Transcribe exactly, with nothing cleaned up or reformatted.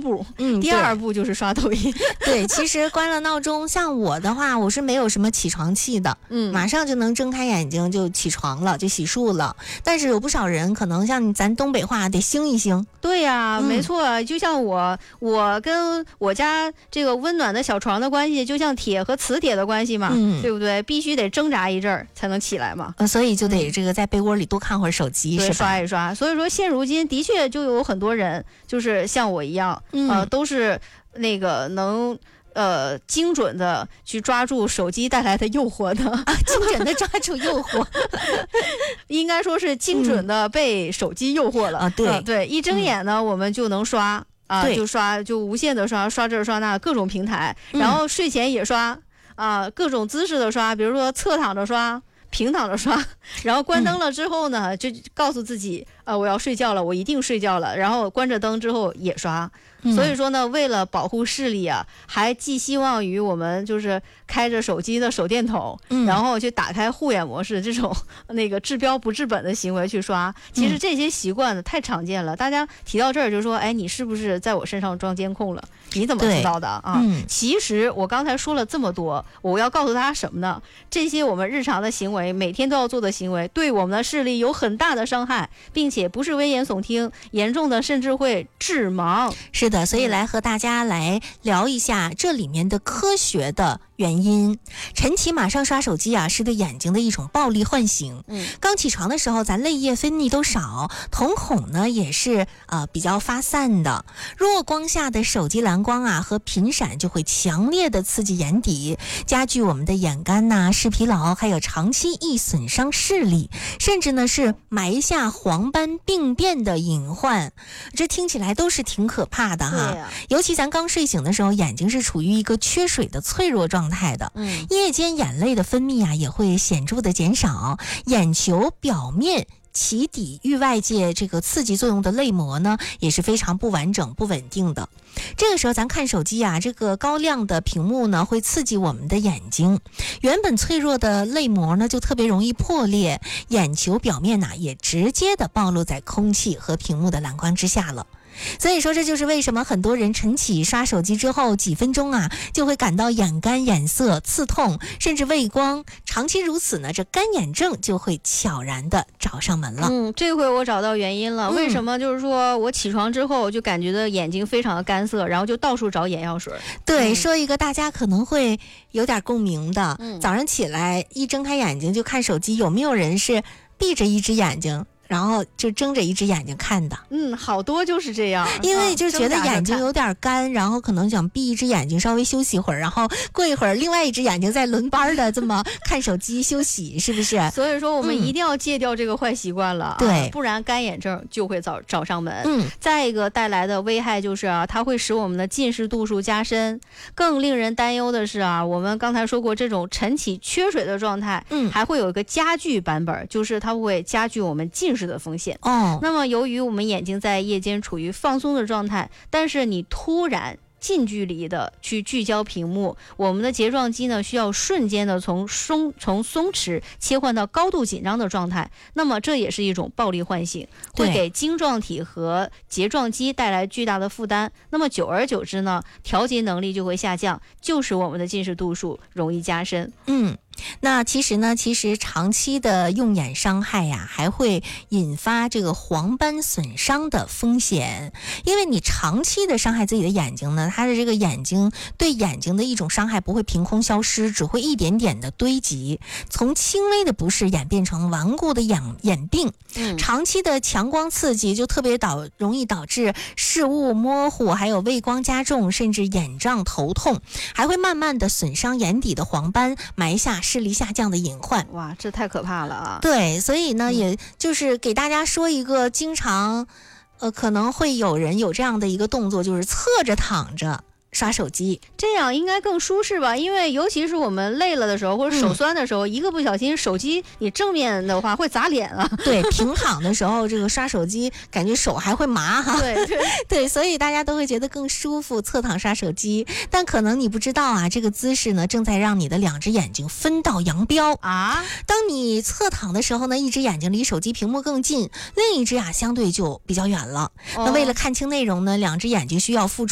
步， 嗯， 第二步就是刷抖音。 对，其实关了闹钟，像我的话，我是没有什么起床气的，嗯，马上就能睁开眼睛就起床了，就洗漱了。但是有不少人可能像咱东北话得醒一醒。 对呀、嗯，没错，就像我，我跟我家这个温暖的小床的关系，就像铁和磁铁的关系嘛，嗯、对不对？必须得挣扎一阵儿才能起来嘛， 呃，所以就得这个在被窝里多看会儿手机， 对， 是吧？ 刷一刷。所以说，现如今的确就有很多人，就是像我一样，嗯、呃，都是那个能。呃，精准的去抓住手机带来的诱惑的， 啊、精准的抓住诱惑， 应该说是精准的被手机诱惑了啊、对、 呃、对，一睁眼呢，嗯、我们就能刷啊、呃，就刷就无限的刷，刷这刷那各种平台，然后睡前也刷啊、呃，各种姿势的刷，比如说侧躺着刷。平躺着刷，然后关灯了之后呢，嗯、就告诉自己，呃，我要睡觉了，我一定睡觉了。然后关着灯之后也刷，嗯、所以说呢，为了保护视力啊，还寄希望于我们就是开着手机的手电筒，嗯、然后去打开护眼模式这种那个治标不治本的行为去刷。其实这些习惯呢太常见了，大家提到这儿就说，哎，你是不是在我身上装监控了？你怎么知道的啊？嗯、其实我刚才说了这么多，我要告诉大家什么呢？这些我们日常的行为，每天都要做的行为，对我们的视力有很大的伤害，并且不是危言耸听，严重的甚至会致盲。 是的，所以来和大家来聊一下这里面的科学的原因。晨起马上刷手机啊，是对眼睛的一种暴力唤醒。嗯，刚起床的时候，咱泪液分泌都少，瞳孔呢也是呃比较发散的。弱光下的手机蓝光啊和频闪就会强烈的刺激眼底，加剧我们的眼干呐、啊、视疲劳，还有长期易损伤视力，甚至呢是埋下黄斑病变的隐患。这听起来都是挺可怕的哈。啊、尤其咱刚睡醒的时候，眼睛是处于一个缺水的脆弱状态的，嗯，夜间眼泪的分泌啊也会显著的减少，眼球表面起抵御外界这个刺激作用的泪膜呢也是非常不完整不稳定的。这个时候咱看手机啊，这个高亮的屏幕呢会刺激我们的眼睛，原本脆弱的泪膜呢就特别容易破裂，眼球表面呢也直接的暴露在空气和屏幕的蓝光之下了。所以说这就是为什么很多人晨起刷手机之后几分钟啊就会感到眼干眼涩刺痛甚至畏光，长期如此呢，这干眼症就会悄然的找上门了。 嗯，这回我找到原因了，嗯、为什么就是说我起床之后就感觉到眼睛非常的干涩，然后就到处找眼药水。 对、嗯、说一个大家可能会有点共鸣的、嗯、早上起来一睁开眼睛就看手机，有没有人是闭着一只眼睛然后就睁着一只眼睛看的？ 嗯，好多就是这样， 因为就觉得眼睛有点干、啊、然后可能想闭一只眼睛稍微休息一会儿，然后过一会儿另外一只眼睛再轮班的这么看手机休息，是不是？ 所以说我们一定要戒掉这个坏习惯了、嗯、对，不然干眼症就会找找上门。嗯，再一个带来的危害就是啊，它会使我们的近视度数加深。更令人担忧的是啊，我们刚才说过这种晨起缺水的状态，嗯，还会有一个加剧版本，就是它会加剧我们近视的风险。哦，那么由于我们眼睛在夜间处于放松的状态，但是你突然近距离的去聚焦屏幕，我们的睫状肌呢需要瞬间的从松从松弛切换到高度紧张的状态，那么这也是一种暴力唤醒，会给晶状体和睫状肌带来巨大的负担，那么久而久之呢，调节能力就会下降，就使我们的近视度数容易加深。 嗯，那其实呢，其实长期的用眼伤害呀、啊，还会引发这个黄斑损伤的风险。因为你长期的伤害自己的眼睛呢，它的这个眼睛对眼睛的一种伤害不会凭空消失，只会一点点的堆积，从轻微的不适演变成顽固的眼眼病。嗯，长期的强光刺激就特别导容易导致视物模糊，还有畏光加重，甚至眼胀头痛，还会慢慢的损伤眼底的黄斑，埋下视力下降的隐患。 哇，这太可怕了啊！ 对，所以呢、嗯、也就是给大家说一个经常呃可能会有人有这样的一个动作，就是侧着躺着刷手机， 这样应该更舒适吧？因为尤其是我们累了的时候或者手酸的时候、嗯、一个不小心手机你正面的话会砸脸啊。 对，平躺的时候这个刷手机感觉手还会麻哈。 对对对，所以大家都会觉得更舒服，侧躺刷手机。但可能你不知道啊，这个姿势呢正在让你的两只眼睛分道扬镳啊。当你侧躺的时候呢，一只眼睛离手机屏幕更近，另一只啊相对就比较远了、哦、那为了看清内容呢，两只眼睛需要付出